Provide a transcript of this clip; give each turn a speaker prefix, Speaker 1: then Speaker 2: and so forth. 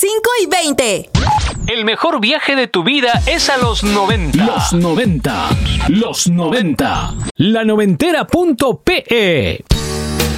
Speaker 1: 5 y 20.
Speaker 2: El mejor viaje de tu vida es a los 90.
Speaker 3: Los 90. La noventera.pe